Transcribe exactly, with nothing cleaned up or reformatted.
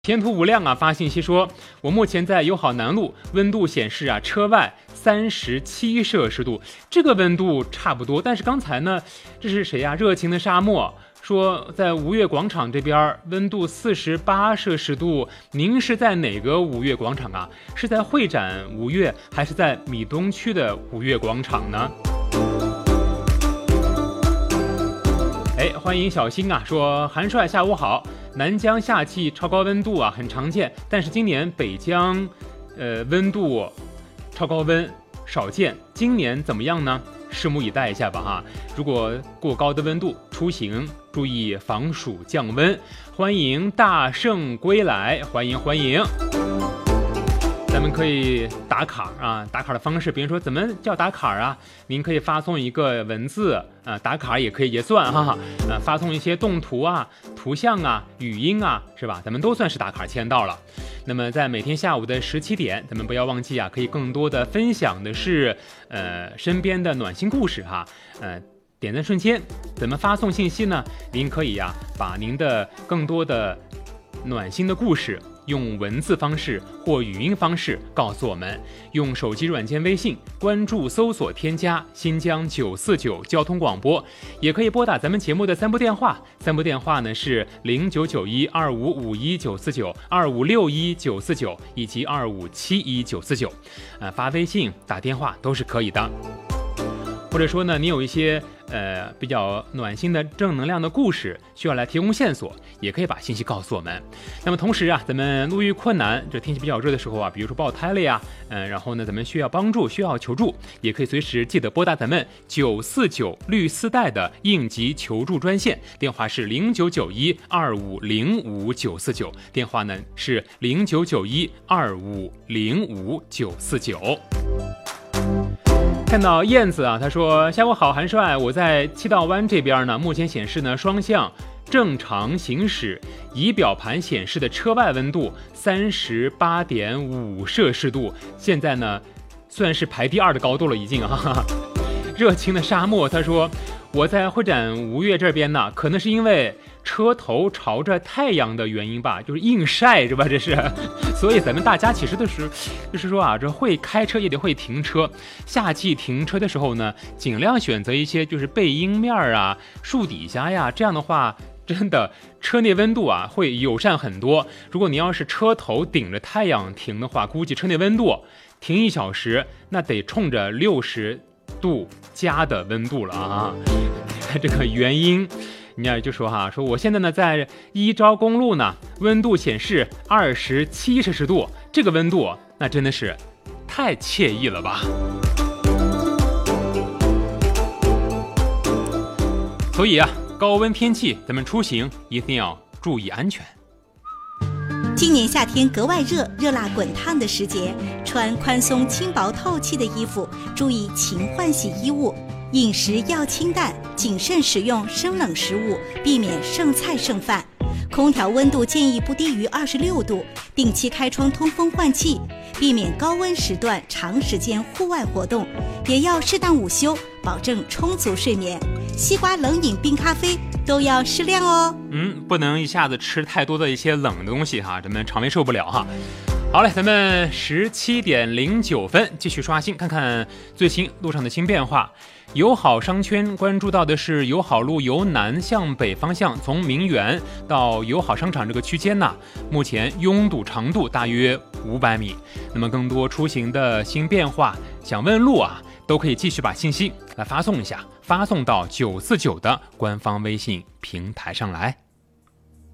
天图无量啊发信息说，我目前在友好南路，温度显示啊车外三十七摄氏度，这个温度差不多。但是刚才呢，这是谁呀、啊？热情的沙漠说在吴越广场这边温度四十八摄氏度，您是在哪个吴越广场啊？是在会展吴越，还是在米东区的吴越广场呢？哎，欢迎小新啊，说韩帅下午好。南疆夏季超高温度啊很常见，但是今年北疆，呃温度超高温少见，今年怎么样呢？拭目以待一下吧哈。如果过高的温度出行注意防暑降温。欢迎大圣归来，欢迎欢迎。咱们可以打卡啊，打卡的方式，比如说怎么叫打卡啊？您可以发送一个文字啊，打卡也可以也算哈哈，呃，发送一些动图啊、图像啊、语音啊，是吧？咱们都算是打卡签到了。那么在每天下午的十七点，咱们不要忘记啊，可以更多的分享的是呃身边的暖心故事哈，呃。点赞瞬间怎么发送信息呢？您可以呀、啊，把您的更多的暖心的故事用文字方式或语音方式告诉我们，用手机软件微信关注搜索添加新疆九四九交通广播，也可以拨打咱们节目的三部电话，三部电话呢是零九九一二五五一九四九、二五六一九四九以及二五七一九四九，呃，发微信打电话都是可以的。或者说呢，你有一些呃比较暖心的正能量的故事需要来提供线索，也可以把信息告诉我们。那么同时啊，咱们路遇困难，这天气比较热的时候啊，比如说爆胎了呀，嗯、呃，然后呢，咱们需要帮助，需要求助，也可以随时记得拨打咱们九四九绿丝带的应急求助专线，电话是零九九一二五零五九四九，电话呢是零九九一二五零五九四九。看到燕子啊，他说下午好，韩帅，我在七道湾这边呢，目前显示呢双向正常行驶，仪表盘显示的车外温度三十八点五摄氏度，现在呢算是排第二的高度了已经啊。热情的沙漠他说我在会展吴越这边呢，可能是因为车头朝着太阳的原因吧，就是硬晒是吧？这是，所以咱们大家其实都是，就是说啊，这会开车也得会停车。夏季停车的时候呢，尽量选择一些就是背阴面啊、树底下呀，这样的话，真的车内温度啊会友善很多。如果你要是车头顶着太阳停的话，估计车内温度停一小时，那得冲着六十度加的温度了啊！这个原因。人家就说哈，说我现在呢在一招公路呢，温度显示二十七摄氏度，这个温度那真的是太惬意了吧。所以啊，高温天气咱们出行一定要注意安全。 今年夏天格外热，热辣滚烫的时节，穿宽松轻薄透气的衣服，注意勤换洗衣物。饮食要清淡，谨慎食用生冷食物，避免剩菜剩饭。空调温度建议不低于二十六度，定期开窗通风换气，避免高温时段长时间户外活动，也要适当午休，保证充足睡眠。西瓜冷饮、冰咖啡都要适量哦。 嗯，不能一下子吃太多的一些冷的东西哈，咱们肠胃受不了哈。好嘞，咱们十七点零九分继续刷新，看看最新路上的新变化。友好商圈关注到的是友好路由南向北方向，从明园到友好商场这个区间呢，目前拥堵长度大约五百米。那么更多出行的新变化，想问路啊，都可以继续把信息来发送一下，发送到九四九的官方微信平台上来。